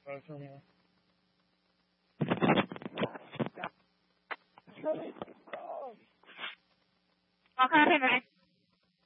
เอาค่ะเห็นไหม